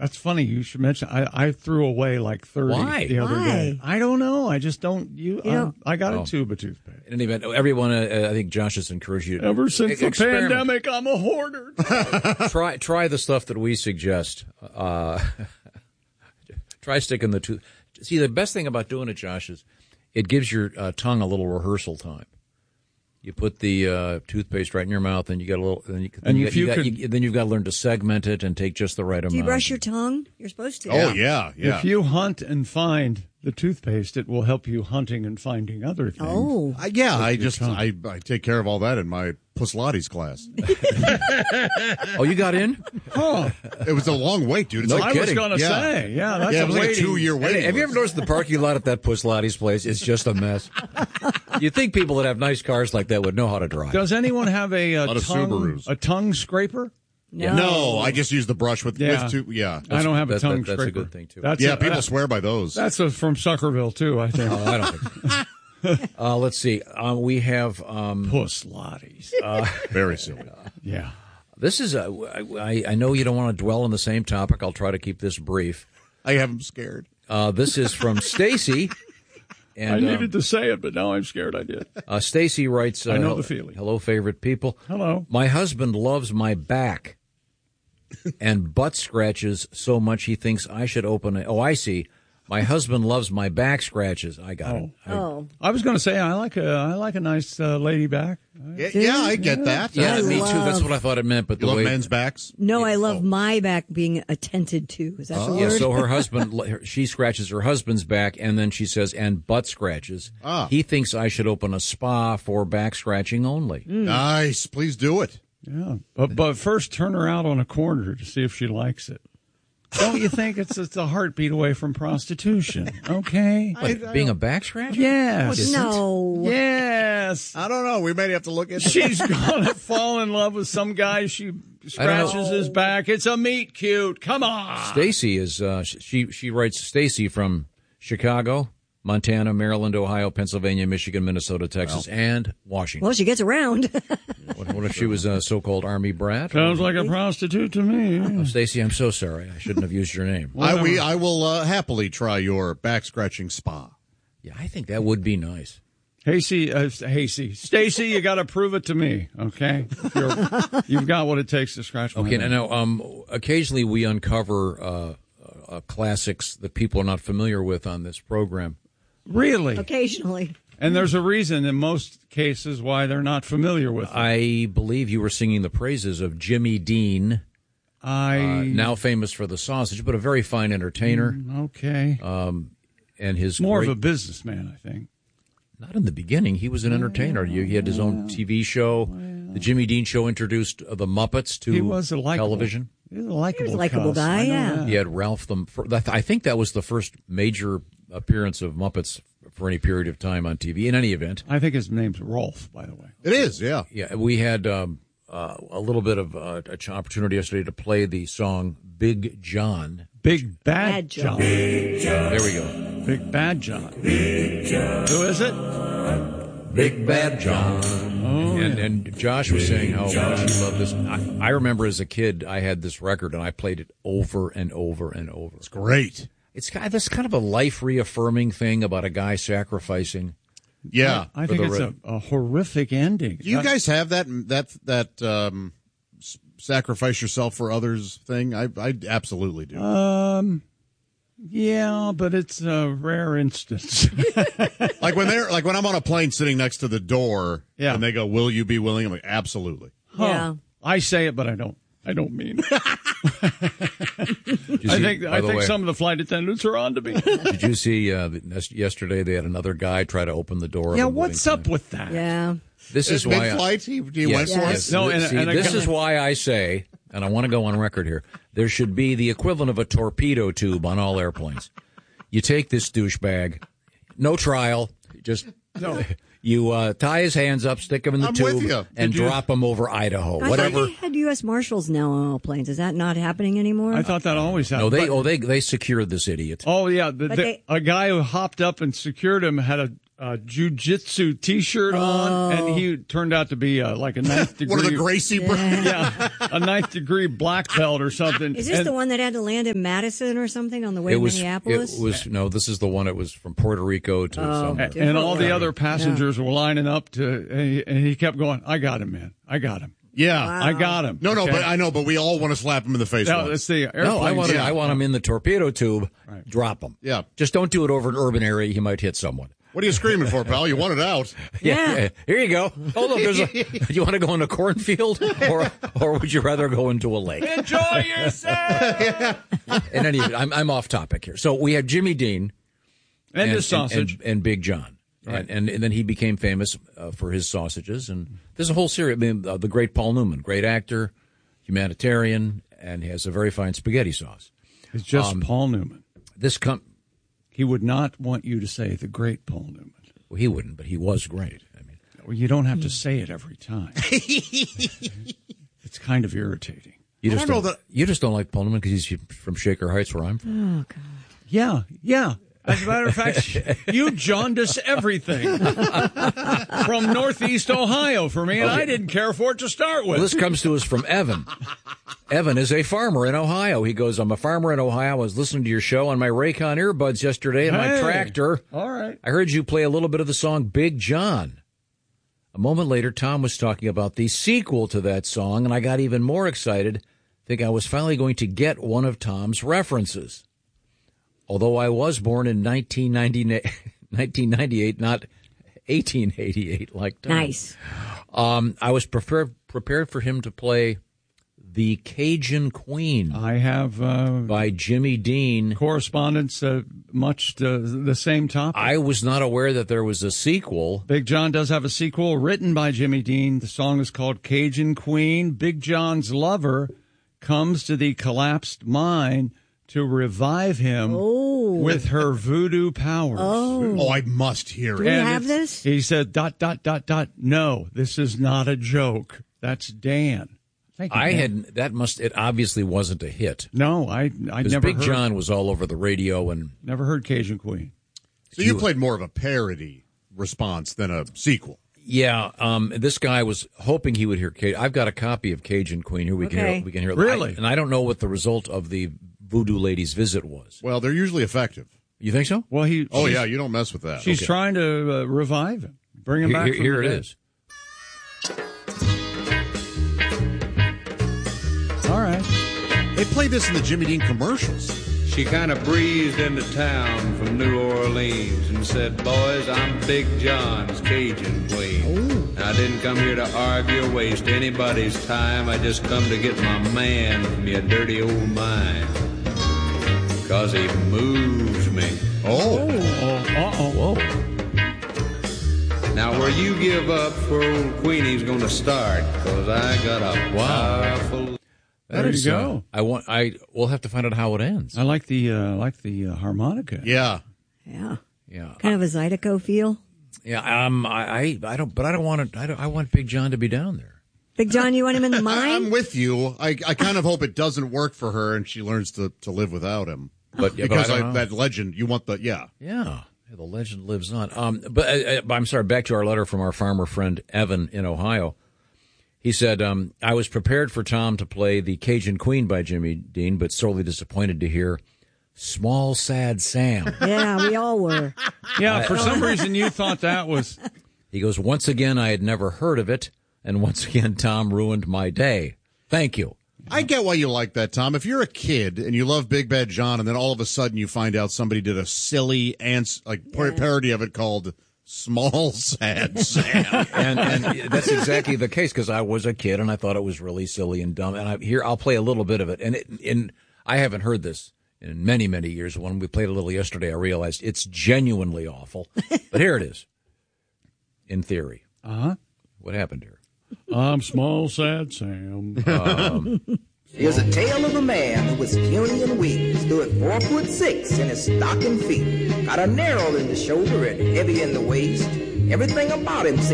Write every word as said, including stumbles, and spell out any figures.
That's funny. You should mention. I, I threw away like thirty Why? the other Why? day. I don't know. I just don't. You. You uh, know- I got Oh. a tube of toothpaste. In any event, everyone, uh, I think Josh has encouraged you to Ever since the experiment. pandemic, I'm a hoarder. try try the stuff that we suggest. Uh, try sticking the tooth. See, the best thing about doing it, Josh, is it gives your uh, tongue a little rehearsal time. You put the uh, toothpaste right in your mouth, and you got a little. Then you, then And you, if got, you, you got, could- you then you've got to learn to segment it and take just the right amount. Do you brush your tongue? You're supposed to. Oh, yeah, yeah. If you hunt and find the toothpaste, it will help you hunting and finding other things. Oh. Uh, yeah, I your just tongue. I, I take care of all that in my Pilates class. Oh, you got in? Oh, It was a long wait, dude. It's No like I was kidding. going to Yeah. say, yeah, that's yeah, a it was like a waiting- two-year waiting. Have you ever list. noticed the parking lot at that Pilates place? It's just a mess. You'd think people that have nice cars like that would know how to drive. Does anyone have a, uh lot of tongue Subarus. a tongue scraper? No. No, I just use the brush with Yeah. with two. Yeah, I don't have a that- tongue that- that's a scraper. good thing, too. That's yeah. a- People uh, swear by those. That's a, from Suckerville too, I think. Oh, I don't think. uh, let's see. Uh, we have. Um, Puss Lotties. Very silly. Yeah. this is. A, I, I know you don't want to dwell on the same topic. I'll try to keep this brief. I have them scared. Uh, this is from Stacy. And, I needed um, to say it, but now I'm scared I did. uh, Stacy writes. Uh, I know hel- the feeling. Hello, favorite people. Hello. My husband loves my back and butt scratches so much he thinks I should open a. Oh, I see. My husband loves my back scratches. I got it. I- Oh. I was going to say I like a I like a nice uh, lady back. Yeah, yeah, I get that. Yeah, I me too. love- That's what I thought it meant. But You the love way men's backs? No, I love my back being attended to. Is that the Yeah, word? so her husband, she scratches her husband's back, and then she says, and butt scratches. Ah. He thinks I should open a spa for back scratching only. Nice. Please do it. Yeah, but but first turn her out on a corner to see if she likes it. Don't you think it's it's a heartbeat away from prostitution? Okay. What, being a back scratcher? Yes. No. Yes. I don't know. We may have to look into She's gonna fall in love with some guy. She scratches his back. It's a meet cute. Come on. Stacy is, uh, she, she writes, Stacy from Chicago, Montana, Maryland, Ohio, Pennsylvania, Michigan, Minnesota, Texas, and Washington. Well, she gets around. What, what if she was a so-called Army brat? Sounds like a prostitute to me. Oh, Stacy, I'm so sorry. I shouldn't have used your name. I, we, I will uh, happily try your back scratching spa. Yeah, I think that would be nice. Hasty, uh, Hasty, Stacy, you got to prove it to me, okay? If you're, you've got what it takes to scratch my Okay, back. now, um, occasionally we uncover uh, uh, classics that people are not familiar with on this program. Really? Occasionally. And there's a reason in most cases why they're not familiar with it. I believe you were singing the praises of Jimmy Dean, I uh, now famous for the sausage, but a very fine entertainer. okay. And his More great, of a businessman, I think. not in the beginning. He was an entertainer. He he had his own T V show. The Jimmy Dean Show introduced uh, the Muppets to He was a likable, television. He was a likable, He was a likable cuss. guy, I know yeah. that. He had Ralph the. fir- I think that was the first major appearance of Muppets for any period of time on T V. In any event, I think his name's Rolf, by the way. It is, yeah. yeah, we had um, uh, a little bit of uh, a ch- opportunity yesterday to play the song "Big John." Big Bad, Bad John. John. There we go. Big Bad John. Big John. Who is it? Big Bad John. Oh, and, yeah. and Josh was saying how much he loved this. I, I remember as a kid, I had this record and I played it over and over and over. It's great. It's kind of, this kind of a life reaffirming thing about a guy sacrificing. Yeah. I For think the it's re- a, a horrific ending. Do you That- guys have that that that um, s- sacrifice yourself for others thing? I I absolutely do. Um, yeah, but it's a rare instance. like when they're like when I'm on a plane sitting next to the door, Yeah. and they go, "Will you be willing?" I'm like, "Absolutely." Huh. Yeah. I say it, but I don't. I don't mean it. Did you I see- think by I the think way, some of the flight attendants are on to me. Did you see uh, that yesterday they had another guy try to open the door? of Yeah, a why up with that? Yeah. This is why. I, mid-flight, he, he yes, went for yes. it. No, and- See, and this again- is why I say, and I want to go on record here. There should be the equivalent of a torpedo tube on all airplanes. You take this douchebag, no trial, just No. you uh, tie his hands up, stick him in the I'm with tube, you. and Did you- drop him over Idaho. I Whatever. thought they had U S Marshals now on all planes. Is that not happening anymore? I thought that always happened. No, they but- oh they they secured this idiot. Oh yeah, the, But the, they- a guy who hopped up and secured him had a a jiu-jitsu T-shirt on, and he turned out to be uh, like a ninth degree. One of the Gracie brothers. Yeah, a ninth degree black belt or something. Is this and, the one that had to land in Madison or something on the way It to was, Minneapolis? it was, no, this is the one, it was from Puerto Rico to Oh, somewhere. and, and all the Different other passengers were lining up to, and he, and he kept going, I got him, man. I got him. Yeah. I got him. No, no, Okay? but I know, but we all want to slap him in the face. No, once. it's the airplane. No, I want him, yeah. I want him in the torpedo tube. Right. Drop him. Yeah. Just don't do it over an urban area. He might hit someone. What are you screaming for, pal? You want it out. Yeah. Here you go. Oh, look, there's a. Do you want to go in a cornfield, or or would you rather go into a lake? Enjoy yourself. In any event, I'm I'm off topic here. So we had Jimmy Dean And, his sausage. and, and Big John, Right. and, and and then he became famous uh, for his sausages. And there's a whole series. I mean, uh, the great Paul Newman, great actor, humanitarian, and he has a very fine spaghetti sauce. It's just um, Paul Newman. This com- He would not want you to say the great Paul Newman. well, he wouldn't, but he was great. I mean, Well, you don't have to say it every time. It's kind of irritating. you I just don't know don't, you just don't like Paul Newman because he's from Shaker Heights, where I'm from. Oh, God. Yeah, yeah. As a matter of fact, you jaundice everything from Northeast Ohio for me, and I didn't care for it to start with. Well, this comes to us from Evan. Evan is a farmer in Ohio. He goes, I'm a farmer in Ohio. I was listening to your show on my Raycon earbuds yesterday in my Hey. tractor. All right. I heard you play a little bit of the song Big John. A moment later, Tom was talking about the sequel to that song, and I got even more excited, thinking I was finally going to get one of Tom's references. Although I was born in nineteen ninety-eight, not eighteen eighty-eight like Tom. Nice. Um, I was prepared prepared for him to play The Cajun Queen I have uh, by Jimmy Dean. correspondence uh, much to the same topic. I was not aware that there was a sequel. Big John does have a sequel written by Jimmy Dean. The song is called Cajun Queen. Big John's lover comes to the collapsed mine to revive him Oh. with her voodoo powers. Oh. Oh, I must hear Do it. we And have it's- this? He said, dot, dot, dot, dot. No, this is not a joke. That's Dan. Thank you, I Dan. had that must it obviously wasn't a hit. No, I I Because never Big heard, John was all over the radio, and never heard Cajun Queen. So you played more of a parody response than a sequel. yeah, um, this guy was hoping he would hear. Cajun. I've got a copy of Cajun Queen here. We can Okay. hear. We can hear. Really? I, and I don't know what the result of the Voodoo Lady's visit was. Well, they're usually effective. You think so? Well, he. Oh, she's- yeah, you don't mess with that. She's Okay. trying to uh, revive him, bring him Here, back. here, from here the it dead. is. All right. They play this in the Jimmy Dean commercials. She kind of breezed into town from New Orleans and said, boys, I'm Big John's Cajun Queen. I didn't come here to argue or waste anybody's time. I just come to get my man from your dirty old mind. Cause he moves me. Oh. Oh, uh-oh. Whoa. Now where you give up for old Queenie's gonna start. Cause I got a Wow. powerful... There That you is, uh, go. I want. I we'll have to find out how it ends. I like the uh, like the uh, harmonica. Yeah. Yeah. Yeah. Kind of a Zydeco feel. Yeah. Um. I. I, I don't. But I don't want to. I don't. I want Big John to be down there. Big John, you want him in the I, I'm mine? with you. I, I kind of hope it doesn't work for her and she learns to, to live without him. But, yeah, but Because I I don't know. that legend, you want the, yeah. Yeah. The legend lives on. Um. But uh, uh, I'm sorry. Back to our letter from our farmer friend Evan in Ohio. He said, um, I was prepared for Tom to play The Cajun Queen by Jimmy Dean, but sorely disappointed to hear Small Sad Sam. Yeah, we all were. Yeah, for some reason you thought that was. He goes, once again, I had never heard of it, and once again, Tom ruined my day. Thank you. I get why you like that, Tom. If you're a kid and you love Big Bad John and then all of a sudden you find out somebody did a silly ans- like par- Yeah. parody of it called Small Sad Sam. And, and that's exactly the case, because I was a kid and I thought it was really silly and dumb. And I, here, I'll play a little bit of it. And it, and I haven't heard this in many, many years. When we played a little yesterday, I realized it's genuinely awful. But here it is, in theory. Uh-huh. What happened here? I'm Small Sad Sam. Here's a tale of a man who was puny and weak, stood four foot six in his stocking feet, got a narrow in the shoulder and heavy in the waist. Everything about him